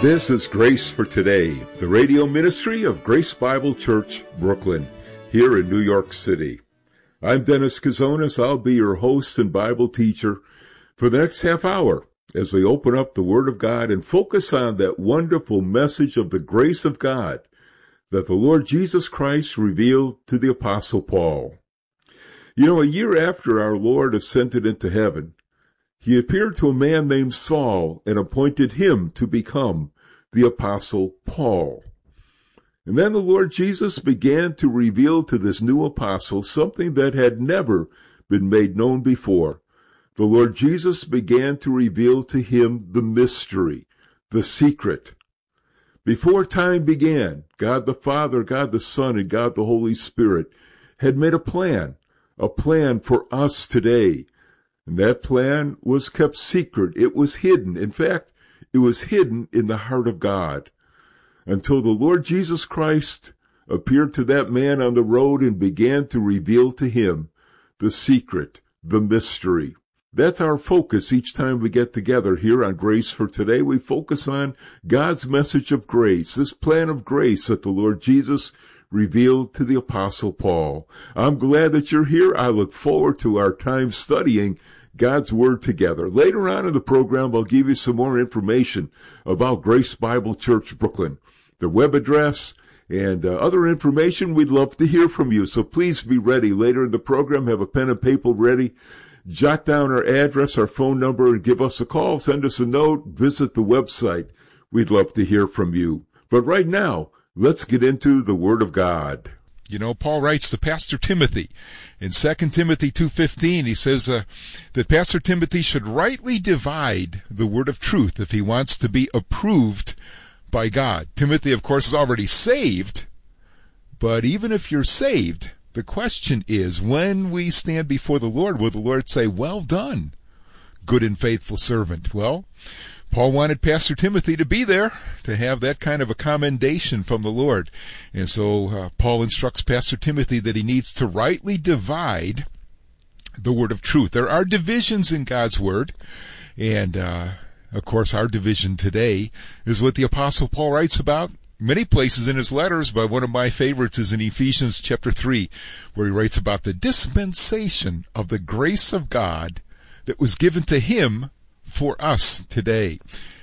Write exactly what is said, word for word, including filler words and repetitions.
This is Grace for Today, the radio ministry of Grace Bible Church, Brooklyn, here in New York City. I'm Dennis Kazonis. I'll be your host and Bible teacher for the next half hour as we open up the Word of God and focus on that wonderful message of the grace of God that the Lord Jesus Christ revealed to the Apostle Paul. You know, a year after our Lord ascended into heaven, he appeared to a man named Saul and appointed him to become the Apostle Paul. And then the Lord Jesus began to reveal to this new apostle something that had never been made known before. The Lord Jesus began to reveal to him the mystery, the secret. Before time began, God the Father, God the Son, and God the Holy Spirit had made a plan, a plan for us today. And that plan was kept secret. It was hidden. In fact, it was hidden in the heart of God until the Lord Jesus Christ appeared to that man on the road and began to reveal to him the secret, the mystery. That's our focus each time we get together here on Grace for Today. We focus on God's message of grace, this plan of grace that the Lord Jesus revealed to the Apostle Paul. I'm glad that you're here. I look forward to our time studying God's Word together. Later on in the program, I'll give you some more information about Grace Bible Church, Brooklyn, the web address, and uh, other information. We'd love to hear from you, so please be ready. Later in the program, have a pen and paper ready. Jot down our address, our phone number, and give us a call. Send us a note. Visit the website. We'd love to hear from you. But right now, let's get into the Word of God. You know, Paul writes to Pastor Timothy in Second Timothy two fifteen. He says uh, that Pastor Timothy should rightly divide the word of truth if he wants to be approved by God. Timothy, of course, is already saved, but even if you're saved, the question is, when we stand before the Lord, will the Lord say, "Well done, good and faithful servant"? Well, Paul wanted Pastor Timothy to be there, to have that kind of a commendation from the Lord. And so uh, Paul instructs Pastor Timothy that he needs to rightly divide the word of truth. There are divisions in God's word, and uh, of course our division today is what the Apostle Paul writes about many places in his letters, but one of my favorites is in Ephesians chapter three, where he writes about the dispensation of the grace of God that was given to him for us today.